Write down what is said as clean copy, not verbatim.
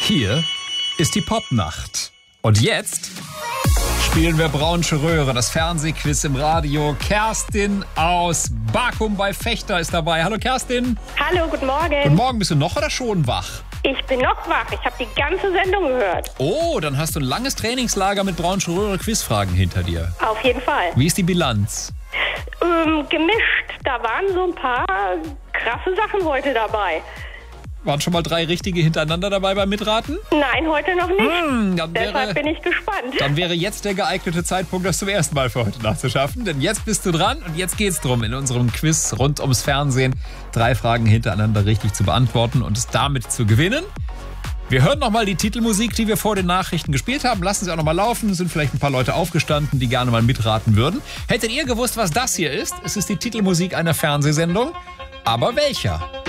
Hier ist die Popnacht. Und jetzt spielen wir Braunsche Röhre, das Fernsehquiz im Radio. Kerstin aus Bakum bei Vechta ist dabei. Hallo Kerstin. Hallo, guten Morgen. Guten Morgen, bist du noch oder schon wach? Ich bin noch wach. Ich habe die ganze Sendung gehört. Oh, dann hast du ein langes Trainingslager mit Braunsche Röhre Quizfragen hinter dir. Auf jeden Fall. Wie ist die Bilanz? Gemischt. Da waren so ein paar krasse Sachen heute dabei. Waren schon mal 3 richtige hintereinander dabei beim Mitraten? Nein, heute noch nicht. Dann Deshalb bin ich gespannt. Dann wäre jetzt der geeignete Zeitpunkt, das zum ersten Mal für heute nachzuschaffen. Denn jetzt bist du dran und jetzt geht's drum, in unserem Quiz rund ums Fernsehen 3 Fragen hintereinander richtig zu beantworten und es damit zu gewinnen. Wir hören nochmal die Titelmusik, die wir vor den Nachrichten gespielt haben. Lassen Sie auch nochmal laufen. Es sind vielleicht ein paar Leute aufgestanden, die gerne mal mitraten würden. Hättet ihr gewusst, was das hier ist? Es ist die Titelmusik einer Fernsehsendung. Aber welcher?